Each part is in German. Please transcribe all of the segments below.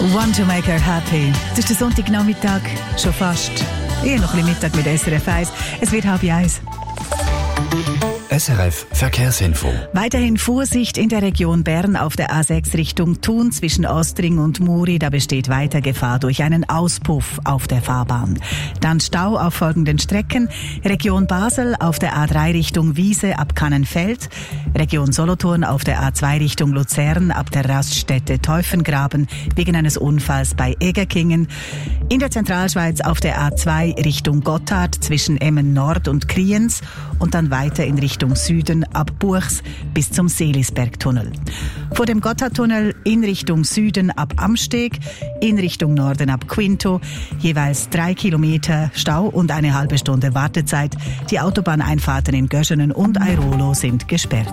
Want to make her happy. Das ist der Sonntagnachmittag, schon fast. Eher noch ein bisschen Mittag mit SRF 1. Es wird 12:30. SRF Verkehrsinfo. Weiterhin Vorsicht in der Region Bern auf der A6 Richtung Thun zwischen Ostring und Muri. Da besteht weiter Gefahr durch einen Auspuff auf der Fahrbahn. Dann Stau auf folgenden Strecken. Region Basel auf der A3 Richtung Wiese ab Kannenfeld. Region Solothurn auf der A2 Richtung Luzern ab der Raststätte Teufengraben wegen eines Unfalls bei Egerkingen. In der Zentralschweiz auf der A2 Richtung Gotthard zwischen Emmen Nord und Kriens und dann weiter in Richtung Süden ab Buchs bis zum Seelisbergtunnel. Vor dem Gotthardtunnel in Richtung Süden ab Amsteg, in Richtung Norden ab Quinto, jeweils 3 Kilometer Stau und eine halbe Stunde Wartezeit. Die Autobahneinfahrten in Göschenen und Airolo sind gesperrt.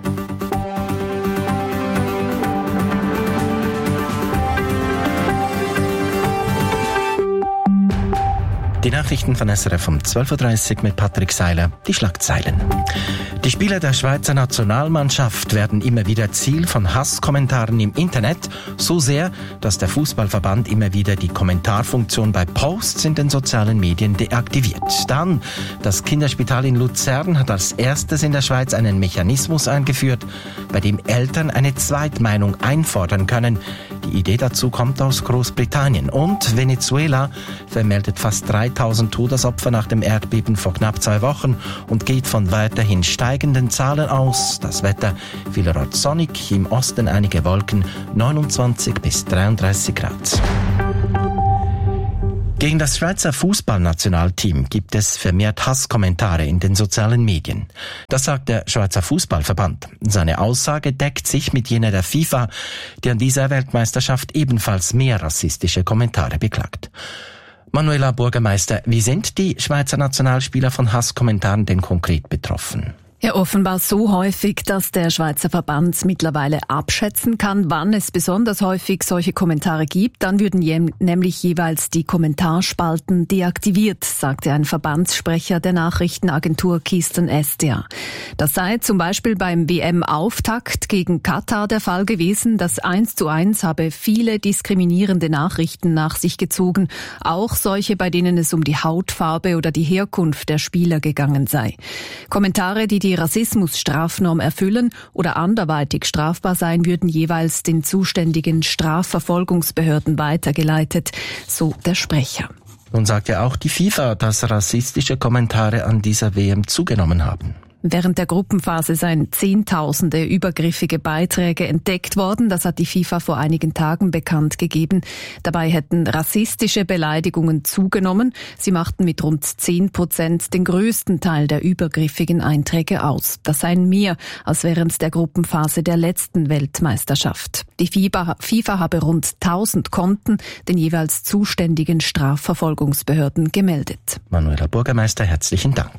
Die Nachrichten von SRF um 12:30 Uhr mit Patrick Seiler. Die Schlagzeilen. Die Spieler der Schweizer Nationalmannschaft werden immer wieder Ziel von Hasskommentaren im Internet, so sehr, dass der Fußballverband immer wieder die Kommentarfunktion bei Posts in den sozialen Medien deaktiviert. Dann, das Kinderspital in Luzern hat als erstes in der Schweiz einen Mechanismus eingeführt, bei dem Eltern eine Zweitmeinung einfordern können. Die Idee dazu kommt aus Großbritannien. Und Venezuela vermeldet fast 3000 Todesopfer nach dem Erdbeben vor knapp 2 Wochen und geht von weiterhin steigenden Zahlen aus. Das Wetter vielerorts sonnig, im Osten einige Wolken, 29 bis 33 Grad. Gegen das Schweizer Fußballnationalteam gibt es vermehrt Hasskommentare in den sozialen Medien. Das sagt der Schweizer Fußballverband. Seine Aussage deckt sich mit jener der FIFA, die an dieser Weltmeisterschaft ebenfalls mehr rassistische Kommentare beklagt. Manuela Bürgermeister, wie sind die Schweizer Nationalspieler von Hasskommentaren denn konkret betroffen? Ja, offenbar so häufig, dass der Schweizer Verband mittlerweile abschätzen kann, wann es besonders häufig solche Kommentare gibt. Dann würden nämlich jeweils die Kommentarspalten deaktiviert, sagte ein Verbandssprecher der Nachrichtenagentur Keystone Estia. Das sei zum Beispiel beim WM-Auftakt gegen Katar der Fall gewesen. Das 1:1 habe viele diskriminierende Nachrichten nach sich gezogen, auch solche, bei denen es um die Hautfarbe oder die Herkunft der Spieler gegangen sei. Kommentare, die Rassismusstrafnorm erfüllen oder anderweitig strafbar sein, würden jeweils den zuständigen Strafverfolgungsbehörden weitergeleitet, so der Sprecher. Nun sagt ja auch die FIFA, dass rassistische Kommentare an dieser WM zugenommen haben. Während der Gruppenphase seien Zehntausende übergriffige Beiträge entdeckt worden. Das hat die FIFA vor einigen Tagen bekannt gegeben. Dabei hätten rassistische Beleidigungen zugenommen. Sie machten mit rund 10% den größten Teil der übergriffigen Einträge aus. Das seien mehr als während der Gruppenphase der letzten Weltmeisterschaft. Die FIFA habe rund 1000 Konten den jeweils zuständigen Strafverfolgungsbehörden gemeldet. Manuela Bürgermeister, herzlichen Dank.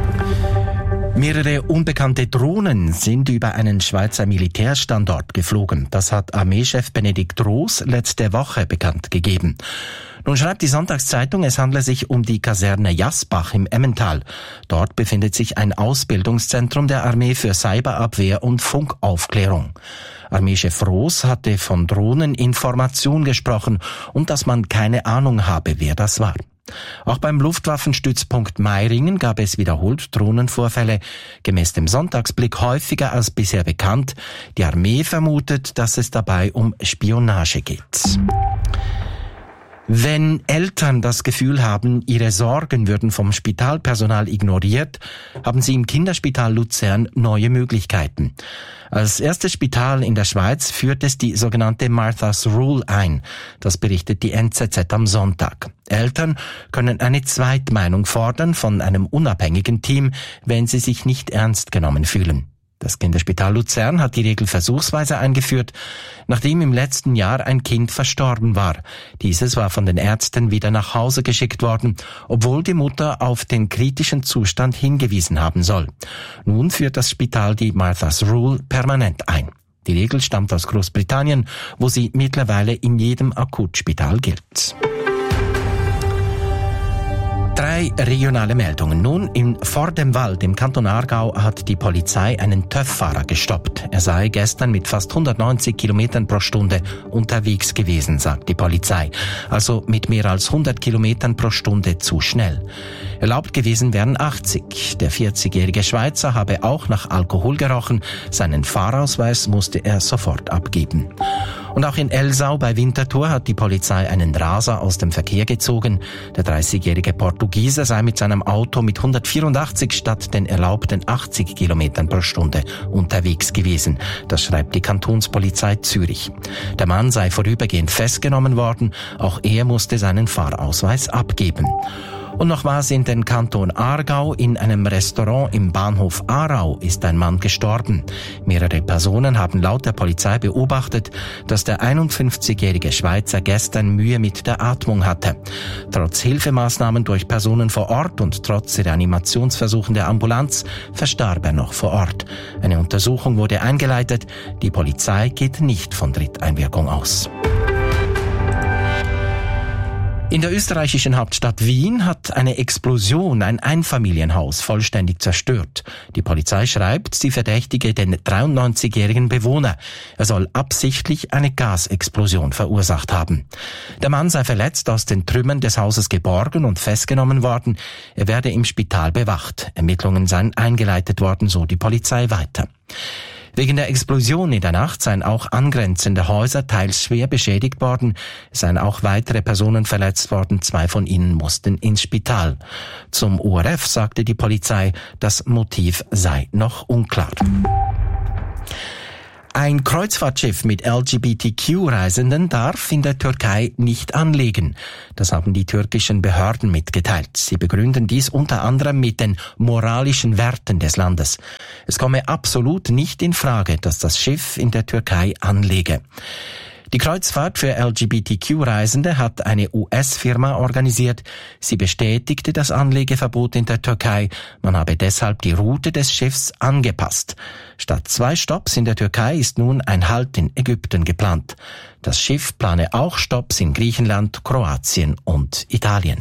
Mehrere unbekannte Drohnen sind über einen Schweizer Militärstandort geflogen. Das hat Armeechef Benedikt Roos letzte Woche bekannt gegeben. Nun schreibt die Sonntagszeitung, es handle sich um die Kaserne Jasbach im Emmental. Dort befindet sich ein Ausbildungszentrum der Armee für Cyberabwehr und Funkaufklärung. Armeechef Roos hatte von Drohneninformation gesprochen und dass man keine Ahnung habe, wer das war. Auch beim Luftwaffenstützpunkt Meiringen gab es wiederholt Drohnenvorfälle, gemäß dem Sonntagsblick häufiger als bisher bekannt. Die Armee vermutet, dass es dabei um Spionage geht. Wenn Eltern das Gefühl haben, ihre Sorgen würden vom Spitalpersonal ignoriert, haben sie im Kinderspital Luzern neue Möglichkeiten. Als erstes Spital in der Schweiz führt es die sogenannte Martha's Rule ein. Das berichtet die NZZ am Sonntag. Eltern können eine Zweitmeinung fordern von einem unabhängigen Team, wenn sie sich nicht ernst genommen fühlen. Das Kinderspital Luzern hat die Regel versuchsweise eingeführt, nachdem im letzten Jahr ein Kind verstorben war. Dieses war von den Ärzten wieder nach Hause geschickt worden, obwohl die Mutter auf den kritischen Zustand hingewiesen haben soll. Nun führt das Spital die Martha's Rule permanent ein. Die Regel stammt aus Großbritannien, wo sie mittlerweile in jedem Akutspital gilt. 3 2 regionale Meldungen. Nun, in Vordemwald im Kanton Aargau hat die Polizei einen TÜV-Fahrer gestoppt. Er sei gestern mit fast 190 Kilometern pro Stunde unterwegs gewesen, sagt die Polizei. Also mit mehr als 100 Kilometern pro Stunde zu schnell. Erlaubt gewesen wären 80. Der 40-jährige Schweizer habe auch nach Alkohol gerochen. Seinen Fahrausweis musste er sofort abgeben. Und auch in Elsau bei Winterthur hat die Polizei einen Raser aus dem Verkehr gezogen. Der 30-jährige Portugiese sei mit seinem Auto mit 184 statt den erlaubten 80 Kilometern pro Stunde unterwegs gewesen. Das schreibt die Kantonspolizei Zürich. Der Mann sei vorübergehend festgenommen worden. Auch er musste seinen Fahrausweis abgeben. Und noch was in den Kanton Aargau. In einem Restaurant im Bahnhof Aarau ist ein Mann gestorben. Mehrere Personen haben laut der Polizei beobachtet, dass der 51-jährige Schweizer gestern Mühe mit der Atmung hatte. Trotz Hilfemaßnahmen durch Personen vor Ort und trotz Reanimationsversuchen der Ambulanz verstarb er noch vor Ort. Eine Untersuchung wurde eingeleitet. Die Polizei geht nicht von Dritteinwirkung aus. In der österreichischen Hauptstadt Wien hat eine Explosion ein Einfamilienhaus vollständig zerstört. Die Polizei schreibt, sie verdächtige den 93-jährigen Bewohner. Er soll absichtlich eine Gasexplosion verursacht haben. Der Mann sei verletzt aus den Trümmern des Hauses geborgen und festgenommen worden. Er werde im Spital bewacht. Ermittlungen seien eingeleitet worden, so die Polizei weiter. Wegen der Explosion in der Nacht seien auch angrenzende Häuser teils schwer beschädigt worden. Es seien auch weitere Personen verletzt worden. 2 von ihnen mussten ins Spital. Zum ORF sagte die Polizei, das Motiv sei noch unklar. Ein Kreuzfahrtschiff mit LGBTQ-Reisenden darf in der Türkei nicht anlegen. Das haben die türkischen Behörden mitgeteilt. Sie begründen dies unter anderem mit den moralischen Werten des Landes. Es komme absolut nicht in Frage, dass das Schiff in der Türkei anlege. Die Kreuzfahrt für LGBTQ-Reisende hat eine US-Firma organisiert. Sie bestätigte das Anlegeverbot in der Türkei. Man habe deshalb die Route des Schiffs angepasst. Statt 2 Stopps in der Türkei ist nun ein Halt in Ägypten geplant. Das Schiff plane auch Stopps in Griechenland, Kroatien und Italien.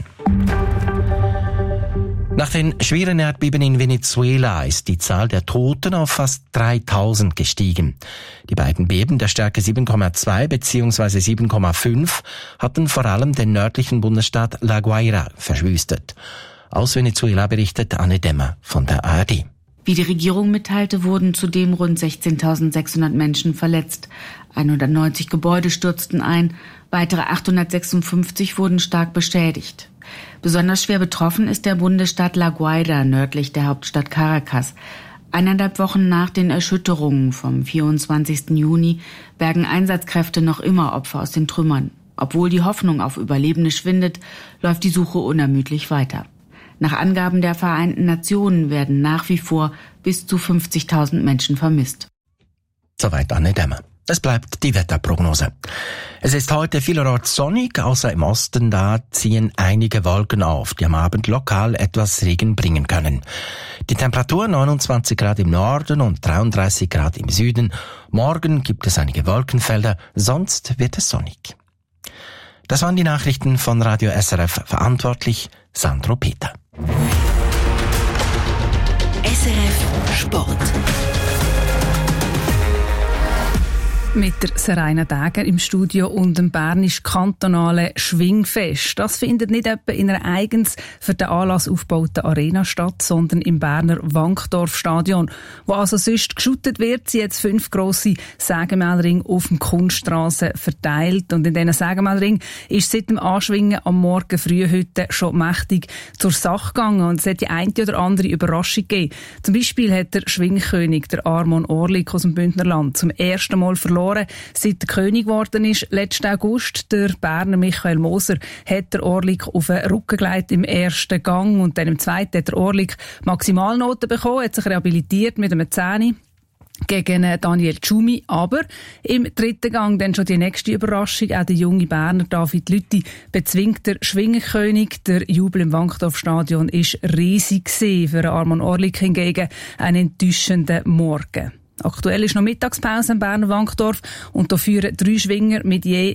Nach den schweren Erdbeben in Venezuela ist die Zahl der Toten auf fast 3000 gestiegen. Die beiden Beben der Stärke 7,2 bzw. 7,5 hatten vor allem den nördlichen Bundesstaat La Guaira verschwüstet. Aus Venezuela berichtet Anne Demmer von der ARD. Wie die Regierung mitteilte, wurden zudem rund 16.600 Menschen verletzt. 190 Gebäude stürzten ein, weitere 856 wurden stark beschädigt. Besonders schwer betroffen ist der Bundesstaat La Guaira nördlich der Hauptstadt Caracas. 1,5 Wochen nach den Erschütterungen vom 24. Juni bergen Einsatzkräfte noch immer Opfer aus den Trümmern. Obwohl die Hoffnung auf Überlebende schwindet, läuft die Suche unermüdlich weiter. Nach Angaben der Vereinten Nationen werden nach wie vor bis zu 50.000 Menschen vermisst. Soweit Anne Demmer. Es bleibt die Wetterprognose. Es ist heute vielerorts sonnig, außer im Osten, da ziehen einige Wolken auf, die am Abend lokal etwas Regen bringen können. Die Temperatur 29 Grad im Norden und 33 Grad im Süden. Morgen gibt es einige Wolkenfelder, sonst wird es sonnig. Das waren die Nachrichten von Radio SRF, verantwortlich Sandro Peter. SRF Sport. Mit der Seraina Däger im Studio und dem bernisch-kantonalen Schwingfest. Das findet nicht etwa in einer eigens für den Anlass aufgebauten Arena statt, sondern im Berner Wankdorfstadion. Wo also sonst geschuttet wird, sind jetzt 5 grosse Sägemehlringe auf dem Kunststrasse verteilt. Und in diesen Sägemehlringen ist seit dem Anschwingen am Morgen früh heute schon mächtig zur Sache gegangen. Und es hat die eine oder andere Überraschung gegeben. Zum Beispiel hat der Schwingkönig, der Armon Orlik aus dem Bündnerland, zum ersten Mal verloren, seit er König geworden ist. Letzten August, der Berner Michael Moser, hat der Orlik auf den Rücken gelegt im ersten Gang und dann im zweiten hat der Orlik Maximalnoten bekommen, hat sich rehabilitiert mit einem 10 gegen Daniel Tschumi, aber im dritten Gang dann schon die nächste Überraschung. Auch der junge Berner David Lüthi bezwingt der Schwingenkönig. Der Jubel im Wankdorfstadion war riesig gewesen. Für Armon Orlik hingegen ein enttäuschender Morgen. Aktuell ist noch Mittagspause im Berner Wankdorf und da führen 3 Schwinger mit je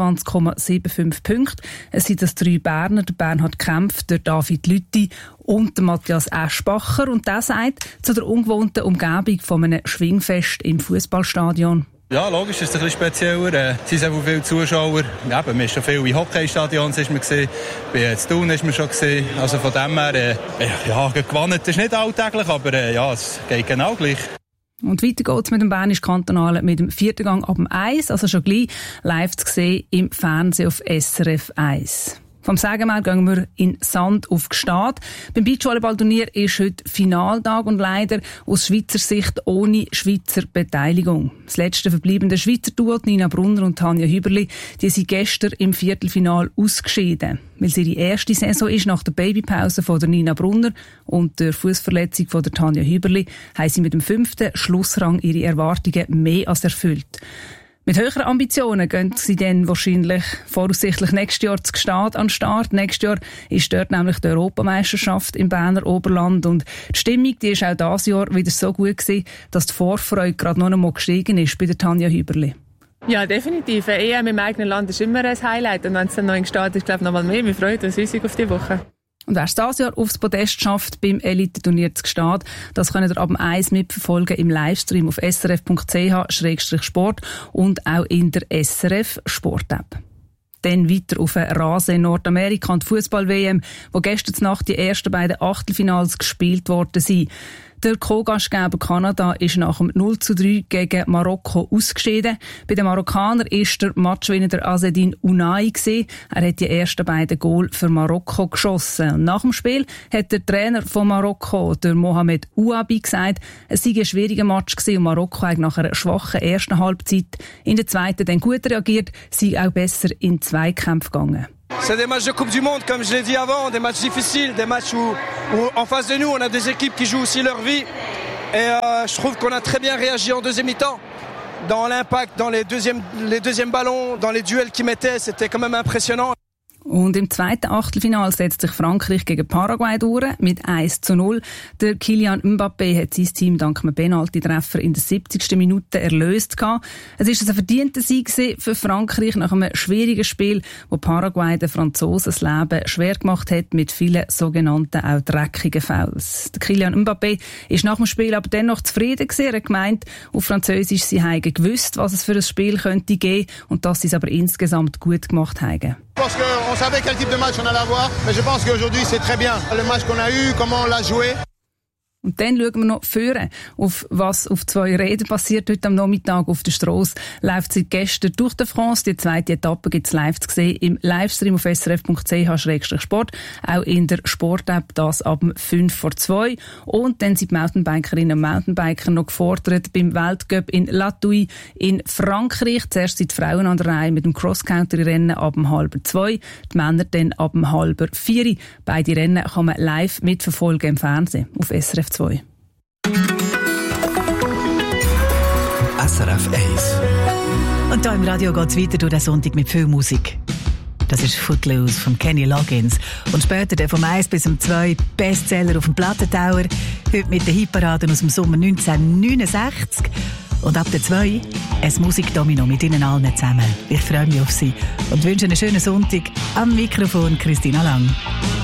29,75 Punkten. Es sind das 3 Berner, der Bernhard Kempf, der David Lütti und der Matthias Eschbacher. Und der sagt zu der ungewohnten Umgebung von einem Schwingfest im Fußballstadion. Ja, logisch, ist es ein bisschen spezieller. Es sind sehr viele Zuschauer. Ja, man ist schon viel in Hockeystadions ist man gesehen. Bei Thun ist man schon gesehen. Also von dem her, gewonnen ist nicht alltäglich, aber es geht genau gleich. Und weiter geht's mit dem Bernischen Kantonalen mit dem 4. Gang ab dem 1, also schon gleich live zu sehen im Fernsehen auf SRF 1. Vom Sägemeer gehen wir in Sand auf Gstaad. Beim Beachvolleyballturnier ist heute Finaltag und leider aus Schweizer Sicht ohne Schweizer Beteiligung. Das letzte verbleibende Schweizer Duo, Nina Brunner und Tanja Hüberli, die sind gestern im Viertelfinal ausgeschieden. Weil es ihre erste Saison ist nach der Babypause von der Nina Brunner und der Fußverletzung von der Tanja Hüberli, haben sie mit dem 5. Schlussrang ihre Erwartungen mehr als erfüllt. Mit höheren Ambitionen gehen sie dann voraussichtlich nächstes Jahr zu Gstaad an den Start. Nächstes Jahr ist dort nämlich die Europameisterschaft im Berner Oberland und die Stimmung, die ist auch dieses Jahr wieder so gut gewesen, dass die Vorfreude gerade noch einmal gestiegen ist bei der Tanja Hüberli. Ja, definitiv. Eine EM im eigenen Land ist immer ein Highlight und wenn es dann noch in Gstaad ist, glaube ich, noch mal mehr. Wir freuen uns riesig auf die Woche. Und wer es dieses Jahr aufs Podest schafft beim Elite-Turnier zu Gstaad, das könnt ihr ab dem 1 mitverfolgen im Livestream auf srf.ch/sport und auch in der SRF Sport-App. Dann weiter auf den Rasen in Nordamerika und die Fußball-WM, wo gestern Nacht die ersten beiden Achtelfinals gespielt worden sind. Der Co-Gastgeber Kanada ist nach dem 0:3 gegen Marokko ausgeschieden. Bei den Marokkanern ist der Matchwinner der Azzedine Ounahi gewesen. Er hat die ersten beiden Goal für Marokko geschossen. Und nach dem Spiel hat der Trainer von Marokko, der Mohamed Ouabi, gesagt, es sei ein schwieriger Match gewesen und Marokko hat nach einer schwachen ersten Halbzeit in der zweiten dann gut reagiert, sei auch besser in Zweikämpfe gegangen. C'est des matchs de Coupe du Monde, comme je l'ai dit avant, des matchs difficiles, des matchs où en face de nous, on a des équipes qui jouent aussi leur vie. Et je trouve qu'on a très bien réagi en deuxième mi-temps. Dans l'impact, dans les deuxièmes ballons, dans les duels qu'ils mettaient, c'était quand même impressionnant. Und im zweiten Achtelfinal setzt sich Frankreich gegen Paraguay durch mit 1:0. Der Kylian Mbappé hat sein Team dank einem Penalty-Treffer in der 70. Minute erlöst gehabt. Es ist ein verdienter Sieg für Frankreich nach einem schwierigen Spiel, wo Paraguay den Franzosen das Leben schwer gemacht hat mit vielen sogenannten auch dreckigen Fouls. Der Kylian Mbappé ist nach dem Spiel aber dennoch zufrieden gewesen. Er hat gemeint, auf Französisch, sie haben gewusst, was es für ein Spiel könnte geben und dass sie es aber insgesamt gut gemacht haben. Parce qu'on savait quel type de match on allait avoir, mais je pense qu'aujourd'hui c'est très bien. Le match qu'on a eu, comment on l'a joué. Und dann schauen wir noch vorne, auf was auf 2 Rädern passiert heute am Nachmittag auf der Strasse. Läuft seit gestern durch die France. Die zweite Etappe gibt es live zu sehen im Livestream auf srf.ch/sport. Auch in der Sport-App, das ab 5:02. Und dann sind die Mountainbikerinnen und Mountainbiker noch gefordert beim Weltcup in La Thuile in Frankreich. Zuerst sind die Frauen an der Reihe mit dem Cross-Country-Rennen ab 1:30. Die Männer dann ab 3:30. Beide Rennen kann man live mitverfolgen im Fernsehen auf SRF 2. SRF 1. Und hier im Radio geht es weiter durch den Sonntag mit viel Musik. Das ist Footloose von Kenny Loggins. Und später der vom 1 bis zum 2 Bestseller auf dem Plattentauer. Heute mit den Hitparaden aus dem Sommer 1969. Und ab der 2 ein Musikdomino mit Ihnen allen zusammen. Ich freue mich auf Sie und wünsche einen schönen Sonntag. Am Mikrofon Christina Lang.